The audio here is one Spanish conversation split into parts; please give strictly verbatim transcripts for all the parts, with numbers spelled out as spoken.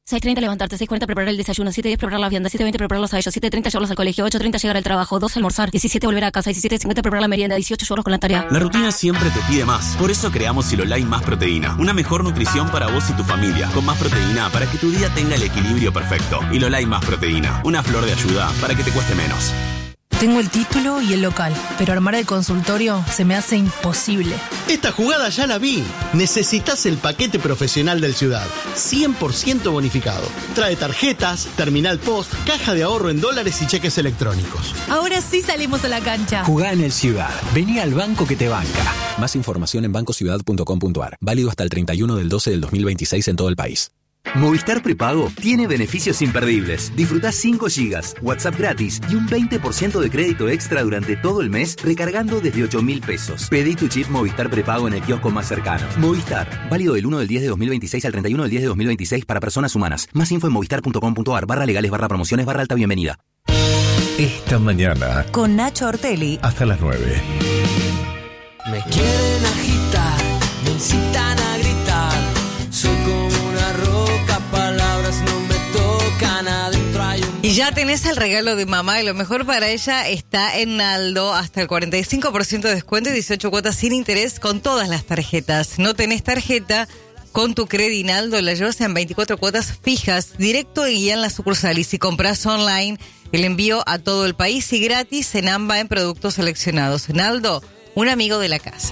seis treinta levantarte, seis cuarenta preparar el desayuno, siete diez preparar la vianda, siete veinte prepararlos a ellos, siete treinta llevarlos al colegio, ocho treinta llegar al trabajo, doce almorzar, diecisiete volver a casa, diecisiete cincuenta preparar la merienda, dieciocho llevarlos con la tarea. La rutina siempre te pide más. Por eso creamos Silolai Más Proteína. Una mejor nutrición para vos y tu familia. Con más proteína para que tu día tenga el equilibrio perfecto. Silolai Más Proteína. Una flor de ayuda para que te cueste menos. Tengo el título y el local, pero armar el consultorio se me hace imposible. Esta jugada ya la vi. Necesitas el paquete profesional del Ciudad, cien por ciento bonificado. Trae tarjetas, terminal post, caja de ahorro en dólares y cheques electrónicos. Ahora sí salimos a la cancha. Jugá en el Ciudad. Vení al banco que te banca. Más información en banco ciudad punto com punto a r. Válido hasta el treinta y uno del doce del dos mil veintiséis en todo el país. Movistar Prepago tiene beneficios imperdibles. Disfrutá cinco gigas, WhatsApp gratis y un veinte por ciento de crédito extra durante todo el mes recargando desde ocho mil pesos. Pedí tu chip Movistar Prepago en el kiosco más cercano. Movistar, válido del uno del diez de dos mil veintiséis al treinta y uno del diez de dos mil veintiséis para personas humanas. Más info en movistar punto com punto a r, barra legales, barra promociones, barra alta bienvenida. Esta mañana, con Nacho Ortelli, hasta las nueve. Me quieren agitar, me incitan a gritar. Soy como una roca, palabras no me tocan, adentro hay un... Y ya tenés el regalo de mamá, y lo mejor para ella está en Naldo, hasta el cuarenta y cinco por ciento de descuento y dieciocho cuotas sin interés con todas las tarjetas. No tenés tarjeta, con tu Credi Naldo la llevas en veinticuatro cuotas fijas, directo y en la sucursal. Y si compras online, el envío a todo el país y gratis en AMBA en productos seleccionados. Naldo, un amigo de la casa.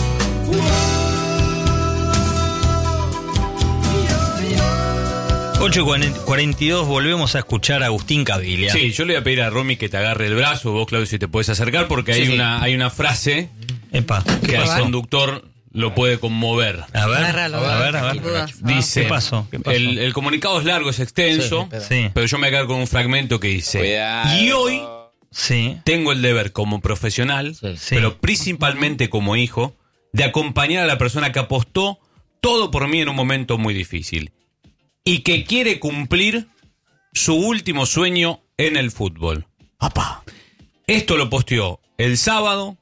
ocho cuarenta y dos, volvemos a escuchar a Agustín Caviglia. Sí, yo le voy a pedir a Romy que te agarre el brazo, vos, Claudio, si te puedes acercar, porque sí, hay, sí. Una, hay una frase Epa, que al pasó? conductor lo puede conmover. A ver, Agárralo, a ver, a ver. ver. Dice, ¿Qué pasó? ¿Qué pasó? El, el comunicado es largo, es extenso, sí, sí. pero yo me voy a quedar con un fragmento que dice, Cuidado. Y hoy sí. tengo el deber como profesional, sí. pero principalmente como hijo, de acompañar a la persona que apostó todo por mí en un momento muy difícil. Y que quiere cumplir su último sueño en el fútbol. ¡Apá! Esto lo posteó el sábado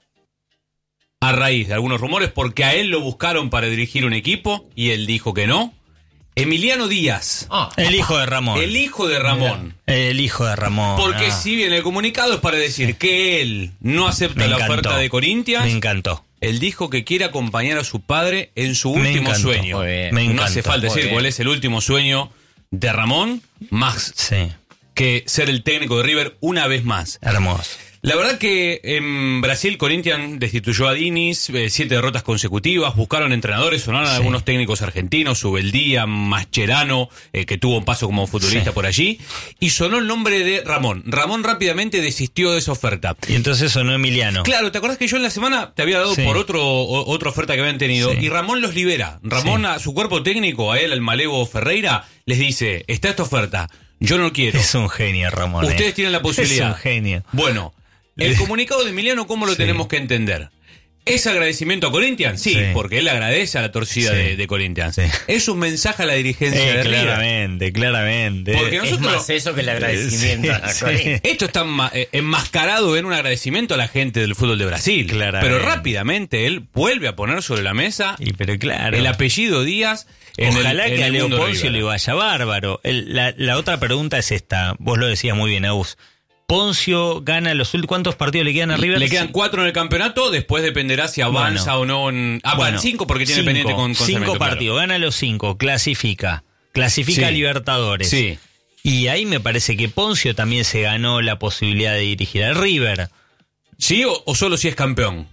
a raíz de algunos rumores porque a él lo buscaron para dirigir un equipo y él dijo que no. Emiliano Díaz. Ah, el hijo de Ramón. El hijo de Ramón. El hijo de Ramón. Porque ah. si bien el comunicado es para decir que él no acepta la oferta de Corinthians. Me encantó. Él dijo que quiere acompañar a su padre en su Me último encantó. sueño. Me no encantó. hace falta decir cuál es el último sueño de Ramón, más sí. que ser el técnico de River una vez más. Hermoso. La verdad que en Brasil Corinthians destituyó a Diniz, eh, siete derrotas consecutivas, buscaron entrenadores, sonaron sí. algunos técnicos argentinos, Subeldía, Mascherano, eh, que tuvo un paso como futbolista sí. por allí, y sonó el nombre de Ramón. Ramón rápidamente desistió de esa oferta. Y entonces sonó Emiliano. Claro, ¿te acordás que yo en la semana te había dado sí. por otro o, otra oferta que habían tenido? Sí. Y Ramón los libera. Ramón sí. a su cuerpo técnico, a él, al Malevo Ferreira, les dice, está esta oferta, yo no quiero. Es un genio, Ramón. Ustedes eh. tienen la posibilidad. Es un genio. Bueno, el comunicado de Emiliano, ¿cómo lo sí. tenemos que entender? ¿Es agradecimiento a Corinthians? Sí, sí. porque él agradece a la torcida sí. de, de Corinthians. Sí. ¿Es un mensaje a la dirigencia eh, de River? Claramente, claramente. Porque nosotros, es más eso que el agradecimiento sí, a sí. Corinthians. Esto está enmascarado en un agradecimiento a la gente del fútbol de Brasil. Pero rápidamente él vuelve a poner sobre la mesa y pero claro. el apellido Díaz. En Ojalá el, que en a Leo Poncio River. le vaya bárbaro. El, la, la otra pregunta es esta. Vos lo decías muy bien, Agus. Poncio gana los últimos... ¿Cuántos partidos le quedan a River? Le quedan cuatro en el campeonato, después dependerá si avanza bueno, o no en... Ah, bueno, cinco porque tiene cinco, pendiente con, con Cinco Cemento, partidos, claro. gana los cinco, clasifica. Clasifica sí. a Libertadores. Sí. Y ahí me parece que Poncio también se ganó la posibilidad de dirigir al River. ¿Sí o, o solo si es campeón?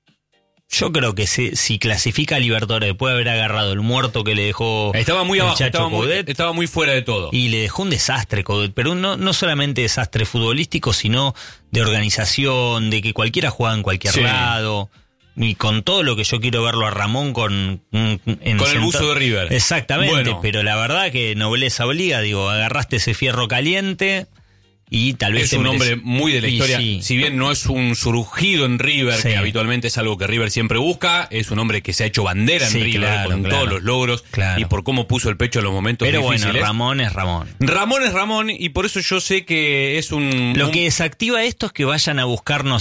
Yo creo que si, si clasifica a Libertadores después de haber agarrado el muerto que le dejó estaba muy abajo, estaba muy, Coudet, estaba muy fuera de todo. Y le dejó un desastre Coudet, pero no, no solamente desastre futbolístico, sino de organización, de que cualquiera juega en cualquier sí. lado. Y con todo lo que yo quiero verlo a Ramón con... En con el buzo de River. Exactamente, bueno. pero la verdad que nobleza obliga, digo, agarraste ese fierro caliente... Y tal vez es un hombre muy de la historia, sí. si bien no es un surgido en River, sí. que habitualmente es algo que River siempre busca, es un hombre que se ha hecho bandera en sí, River claro, con claro, todos los logros claro. y por cómo puso el pecho en los momentos Pero difíciles. Pero bueno, Ramón es Ramón. Ramón es Ramón y por eso yo sé que es un... Lo un... que desactiva esto es que vayan a buscar, no sé,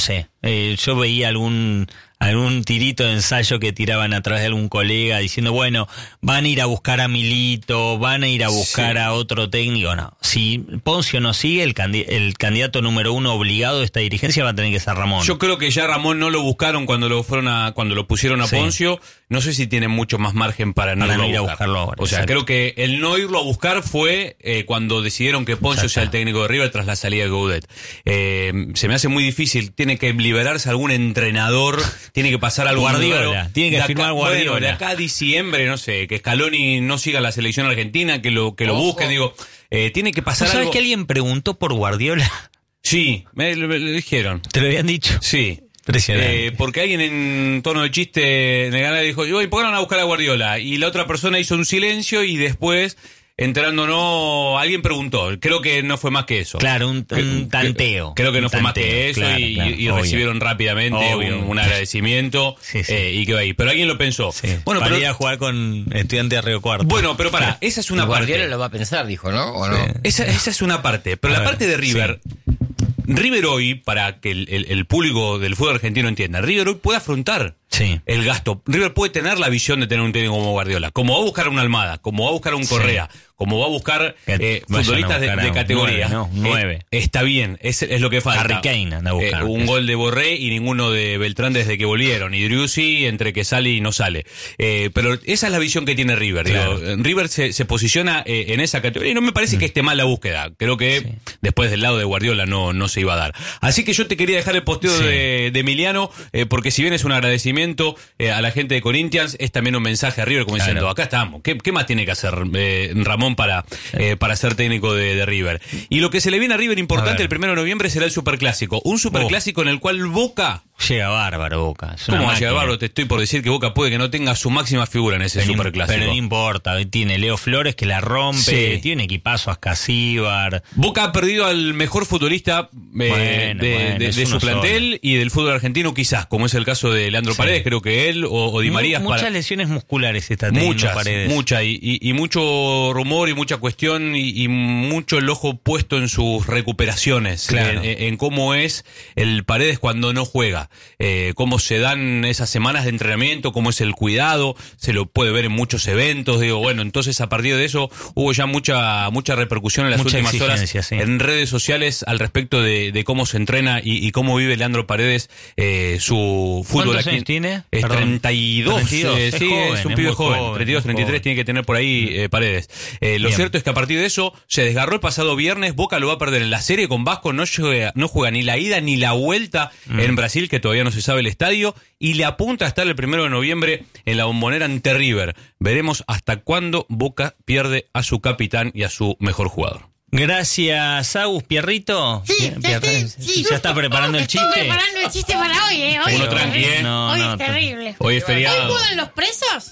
Eh, yo veía algún algún tirito de ensayo que tiraban a través de algún colega diciendo, bueno, van a ir a buscar a Milito, van a ir a buscar sí. a otro técnico. No, si Poncio no sigue, el, candi- el candidato número uno obligado de esta dirigencia va a tener que ser Ramón. Yo creo que ya Ramón no lo buscaron cuando lo fueron a cuando lo pusieron a sí. Poncio. No sé si tienen mucho más margen para no, para irlo no ir a, a buscarlo ahora. O sea, exacto. creo que el no irlo a buscar fue eh, cuando decidieron que Poncio exacto. sea el técnico de River tras la salida de Gaudet. Eh, se me hace muy difícil. Tiene que liberarse algún entrenador, tiene que pasar algo. Guardiola, tiene que firmar Guardiola. Bueno, de acá a diciembre, no sé, que Scaloni no siga la selección argentina, que lo que lo busquen, digo, eh, tiene que pasar ¿Sabes algo. que alguien preguntó por Guardiola? Sí, me, me, me lo dijeron. ¿Te lo habían dicho? Sí. Impresionante. Eh, porque alguien en tono de chiste en el canal dijo, ¿por qué no van a buscar a Guardiola? Y la otra persona hizo un silencio y después, enterándonos, alguien preguntó. Creo que no fue más que eso. Claro, un, un tanteo. Creo que no un fue tanteo, más que eso claro, y, claro, y obvio. recibieron rápidamente un, un agradecimiento sí, sí. Eh, y quedó ahí. Pero alguien lo pensó. Sí. Bueno, para pero, ir a jugar con Estudiantes de Río Cuarto. Bueno, pero pará, esa es una y parte. Guardiola lo va a pensar, dijo, ¿no? ¿O no? Sí. Esa, esa es una parte. Pero a la ver, parte de River... Sí. River hoy, para que el, el, el público del fútbol argentino entienda, River hoy puede afrontar sí. el gasto. River puede tener la visión de tener un técnico como Guardiola, como va a buscar una Almada, como va a buscar un Correa, sí. como va a buscar eh, futbolistas de, de categoría. Nueve, ¿no? Nueve. Eh, está bien, es, es lo que falta. Harry Kane anda a buscar. Eh, un eso. gol de Borré y ninguno de Beltrán desde que volvieron. Y Driussi entre que sale y no sale. Eh, pero esa es la visión que tiene River. Claro. Digo, River se, se posiciona eh, en esa categoría y no me parece mm. que esté mal la búsqueda. Creo que sí. después del lado de Guardiola no, no se iba a dar. Así que yo te quería dejar el posteo sí. de, de Emiliano, eh, porque si bien es un agradecimiento eh, a la gente de Corinthians, es también un mensaje a River como claro. diciendo, acá estamos. ¿Qué, qué más tiene que hacer eh, Ramón para, eh, para ser técnico de, de River? Y lo que se le viene a River importante el primero de noviembre será el Superclásico. Un Superclásico oh. en el cual Boca... Llega bárbaro, Boca. ¿Cómo va a llegar bárbaro? Te estoy por decir que Boca puede que no tenga su máxima figura en ese pero Superclásico. Pero no importa. Tiene Leo Flores que la rompe. Sí. Tiene equipazo Ascasíbar. Boca ha perdido al mejor futbolista eh, bueno, de, bueno, de, de su plantel solo. Y del fútbol argentino quizás, como es el caso de Leandro sí. Paredes, creo que él o, o Di María. Muchas para... lesiones musculares está teniendo muchas, Paredes. Muchas, y, y, y mucho rumor y mucha cuestión y, y mucho el ojo puesto en sus recuperaciones, claro. en, en cómo es el Paredes cuando no juega, eh, cómo se dan esas semanas de entrenamiento, cómo es el cuidado, se lo puede ver en muchos eventos, digo, bueno, entonces a partir de eso hubo ya mucha mucha repercusión en las mucha últimas horas sí. en redes sociales al respecto de, de cómo se entrena y, y cómo vive Leandro Paredes eh, su fútbol. ¿Cuántos aquí años tiene? Es Perdón. treinta y dos, treinta y dos. Eh, Es sí, joven, es un es pibe muy joven, joven, treinta y dos, treinta y tres joven. tiene que tener por ahí eh, Paredes. Eh, lo Bien. cierto es que a partir de eso se desgarró el pasado viernes, Boca lo va a perder en la serie con Vasco, no juega, no juega ni la ida ni la vuelta mm. en Brasil, que todavía no se sabe el estadio, y le apunta a estar el primero de noviembre en la Bombonera ante River. Veremos hasta cuándo Boca pierde a su capitán y a su mejor jugador. Gracias, Agus, Pierrito. Sí, ya, Pierre, sí, sí, ¿Ya está preparando oh, el chiste? Estoy preparando el chiste para hoy, ¿eh? Hoy, Uno tranqui, ¿eh? No, hoy no, es terrible. Hoy es feriado. ¿Hoy juegan los presos?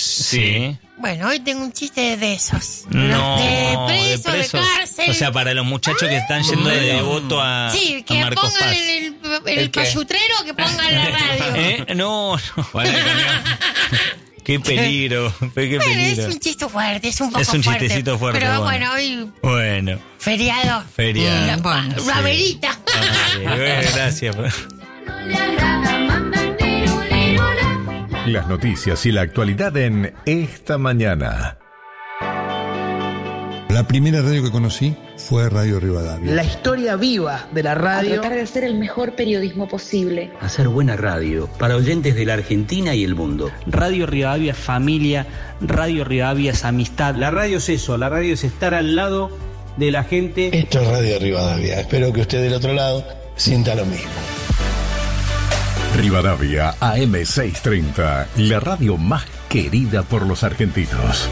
Sí. Bueno, hoy tengo un chiste de esos. No, de presos, de, presos. cárcel. O sea, para los muchachos que están yendo de devoto a, sí, que a Marcos pongan Paz. el, el, el, ¿El qué? payutrero, que pongan la radio. ¿Eh? No, no. Qué peligro, qué peligro. Bueno, es un chiste fuerte, es un poco Es un fuerte. chistecito fuerte. Pero bueno, bueno hoy... Bueno. Feriado. Feriado. Una, una sí. verita. Ay, bueno, gracias. Las noticias y la actualidad en Esta Mañana. La primera radio que conocí fue Radio Rivadavia. La historia viva de la radio. A tratar de hacer el mejor periodismo posible. Hacer buena radio para oyentes de la Argentina y el mundo. Radio Rivadavia es familia, Radio Rivadavia es amistad. La radio es eso, la radio es estar al lado de la gente. Esto es Radio Rivadavia. Espero que usted del otro lado sienta lo mismo. Rivadavia A M seiscientos treinta, la radio más querida por los argentinos.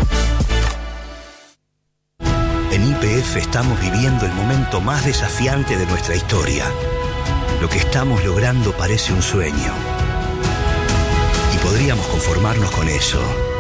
En Y P F estamos viviendo el momento más desafiante de nuestra historia. Lo que estamos logrando parece un sueño. Y podríamos conformarnos con eso.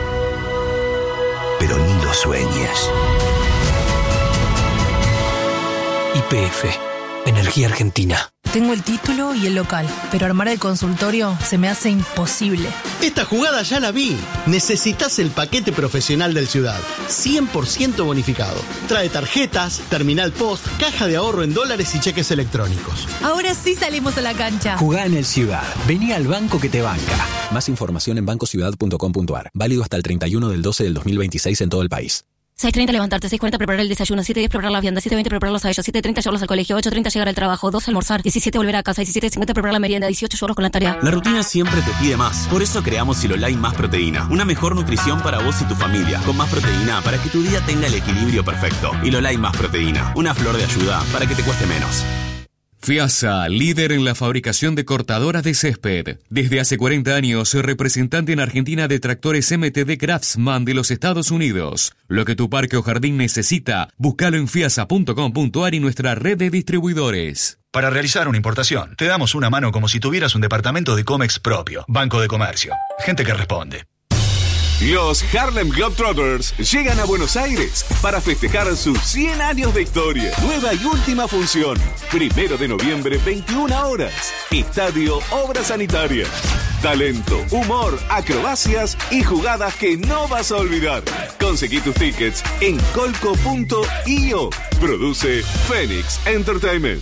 Pero ni lo sueñes. Y P F, Energía Argentina. Tengo el título y el local, pero armar el consultorio se me hace imposible. Esta jugada ya la vi. Necesitas el paquete profesional del Ciudad, cien por ciento bonificado. Trae tarjetas, terminal post, caja de ahorro en dólares y cheques electrónicos. Ahora sí salimos a la cancha. Jugá en el Ciudad. Vení al banco que te banca. Más información en banco ciudad punto com punto a r. Válido hasta el treinta y uno del doce del dos mil veintiséis en todo el país. seis treinta levantarte, seis cuarenta preparar el desayuno, siete diez preparar la vianda, siete veinte prepararlos a ellos, siete treinta llevarlos al colegio, ocho treinta llegar al trabajo, doce almorzar, diecisiete volver a casa, diecisiete cincuenta preparar la merienda, dieciocho llevarlos con la tarea. La rutina siempre te pide más. Por eso creamos Silolai Más Proteína. Una mejor nutrición para vos y tu familia. Con más proteína para que tu día tenga el equilibrio perfecto. Silolai Más Proteína. Una flor de ayuda para que te cueste menos. FIASA, líder en la fabricación de cortadoras de césped. Desde hace cuarenta años, representante en Argentina de tractores M T D Craftsman de los Estados Unidos. Lo que tu parque o jardín necesita, búscalo en fiasa punto com punto a r y nuestra red de distribuidores. Para realizar una importación, te damos una mano como si tuvieras un departamento de Comex propio. Banco de Comercio. Gente que responde. Los Harlem Globetrotters llegan a Buenos Aires para festejar sus cien años de historia. Nueva y última función. Primero de noviembre, veintiuna horas. Estadio Obra Sanitaria. Talento, humor, acrobacias y jugadas que no vas a olvidar. Conseguí tus tickets en colco punto i o. Produce Phoenix Entertainment.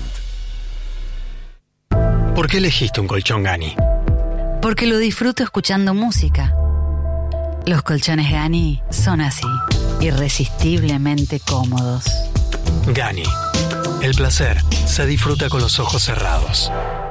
¿Por qué elegiste un colchón Gani? Porque lo disfruto escuchando música. Los colchones Gani son así, irresistiblemente cómodos. Gani. El placer se disfruta con los ojos cerrados.